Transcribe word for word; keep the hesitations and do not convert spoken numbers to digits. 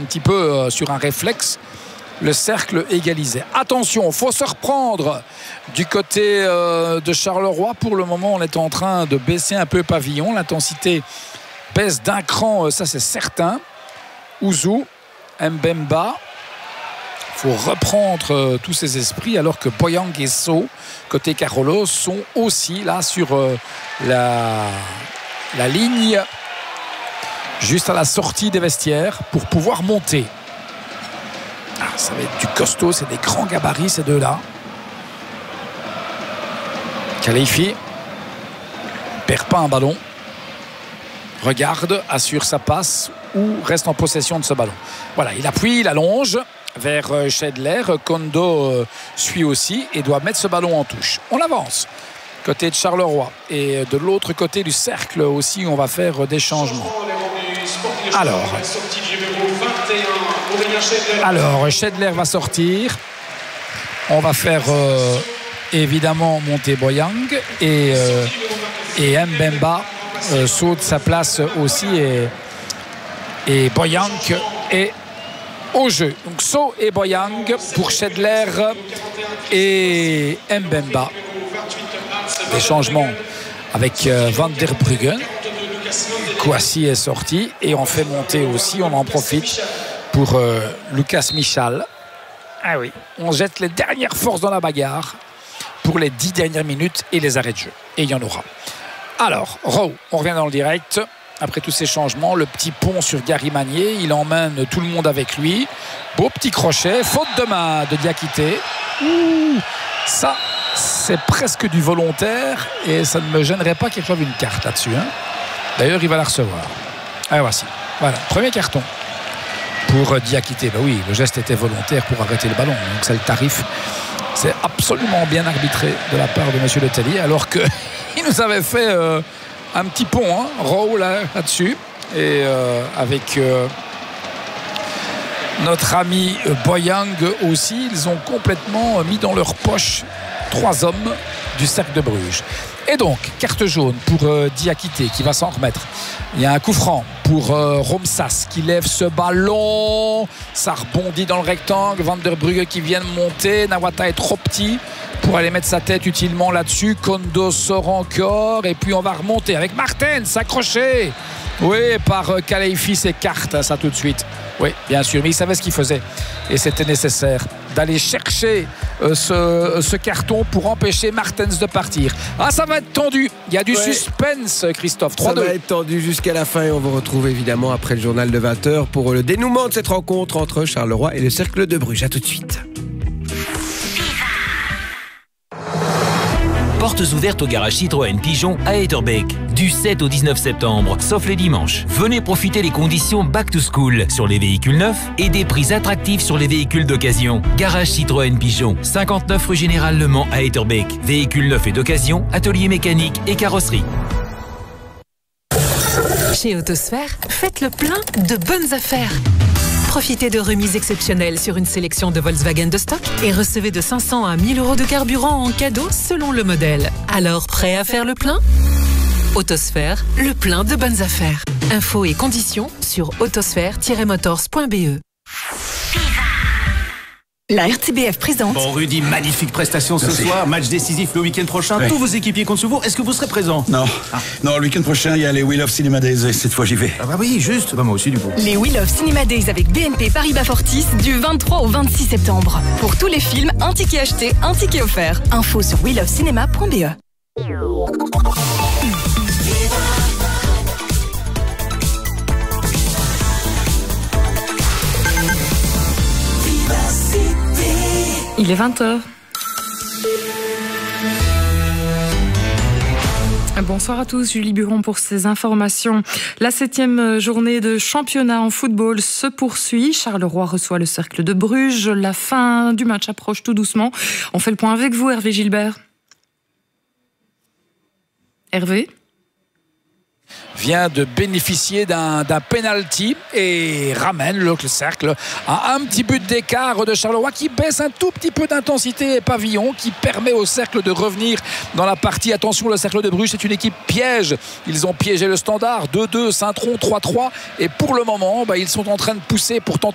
petit peu euh, sur un réflexe, le cercle égalisé. Attention, il faut se reprendre du côté euh, de Charleroi. Pour le moment, on est en train de baisser un peu pavillon. L'intensité baisse d'un cran, euh, ça c'est certain. Ouzou, Mbemba. Il faut reprendre euh, tous ces esprits, alors que Boyang et So, côté Carolo, sont aussi là sur euh, la, la ligne, juste à la sortie des vestiaires, pour pouvoir monter. Ah, ça va être du costaud, c'est des grands gabarits ces deux-là. Khelaifi perd pas un ballon, regarde, assure sa passe ou reste en possession de ce ballon. Voilà, il appuie, il allonge vers Schedler. Kondo euh, suit aussi et doit mettre ce ballon en touche. On avance côté de Charleroi, et de l'autre côté du cercle aussi on va faire des changements. Alors, alors Schedler va sortir. On va faire euh, évidemment monter Boyang, et, euh, et Mbemba euh, saute sa place aussi, et, et Boyang est au jeu. Donc So et Boyang pour Schedler et Mbemba. Des changements avec euh, Van der Bruggen. Kouassi est sorti et on fait monter aussi, on en profite pour euh, Lucas Michal. Ah oui, on jette les dernières forces dans la bagarre pour les dix dernières minutes et les arrêts de jeu. Et il y en aura. Alors, Rowe, on revient dans le direct. Après tous ces changements, le petit pont sur Gary Magnier, il emmène tout le monde avec lui. Beau petit crochet, faute de main de Diakité. Ouh, ça, c'est presque du volontaire et ça ne me gênerait pas qu'il reçoive une carte là-dessus. Hein. D'ailleurs, il va la recevoir. Ah, voici. Voilà, premier carton pour Diakité. Ben oui, le geste était volontaire pour arrêter le ballon. Donc c'est le tarif. C'est absolument bien arbitré de la part de M. Letellier, alors qu'il nous avait fait euh, un petit pont, hein, Rowe là, là-dessus. Et euh, avec euh, notre ami Boyang aussi, ils ont complètement mis dans leur poche trois hommes du cercle de Bruges. Et donc, carte jaune pour euh, Diakité qui va s'en remettre. Il y a un coup franc pour euh, Romsas qui lève ce ballon. Ça rebondit dans le rectangle. Van der Brugge qui vient de monter. Nawata est trop petit pour aller mettre sa tête utilement là-dessus. Kondo sort encore. Et puis on va remonter avec Martens s'accrocher. Oui, par euh, Khelaifi, c'est carte, ça tout de suite. Oui, bien sûr, mais il savait ce qu'il faisait. Et c'était nécessaire d'aller chercher euh, ce, ce carton pour empêcher Martens de partir. Ah, ça va être tendu. Il y a du ouais. suspense, Christophe. trois deux. Ça va être tendu jusqu'à la fin et on vous retrouve évidemment après le journal de vingt heures pour le dénouement de cette rencontre entre Charleroi et le Cercle de Bruges. À tout de suite. Portes ouvertes au garage Citroën Pigeon à Etterbeek. Du sept au dix-neuf septembre, sauf les dimanches. Venez profiter des conditions Back to School sur les véhicules neufs et des prix attractifs sur les véhicules d'occasion. Garage Citroën Pigeon, cinquante-neuf rue Général Le Mans à Etterbeek. Véhicules neufs et d'occasion, atelier mécanique et carrosserie. Chez Autosphère, faites le plein de bonnes affaires. Profitez de remises exceptionnelles sur une sélection de Volkswagen de stock et recevez de cinq cents à mille euros de carburant en cadeau selon le modèle. Alors, prêt à faire le plein ? Autosphère, le plein de bonnes affaires. Infos et conditions sur autosphère tiret motors point b e. La R T B F présente. Bon, Rudy, magnifique prestation ce Merci. soir. Match décisif le week-end prochain. Oui. Tous vos équipiers comptent sur vous. Est-ce que vous serez présent? Non. Ah. Non, le week-end prochain, il y a les Wheel of Cinema Days. Cette fois, j'y vais. Ah, bah oui, juste. Bah, moi aussi, du coup. Les Wheel of Cinema Days avec B N P Paribas Fortis du vingt-trois au vingt-six septembre. Pour tous les films, un ticket acheté, un ticket offert. Info sur wheel of cinema point b e. Il est vingt heures. Bonsoir à tous, Julie Buron pour ces informations. La septième journée de championnat en football se poursuit. Charleroi reçoit le Cercle de Bruges. La fin du match approche tout doucement. On fait le point avec vous, Hervé Gilbert. Hervé ? Vient de bénéficier d'un d'un penalty et ramène le, le cercle à un petit but d'écart de Charleroi qui baisse un tout petit peu d'intensité et pavillon qui permet au cercle de revenir dans la partie. Attention, le Cercle de Bruges, c'est une équipe piège. Ils ont piégé le Standard deux deux, Saint-Tron trois trois et pour le moment, bah, ils sont en train de pousser pour tenter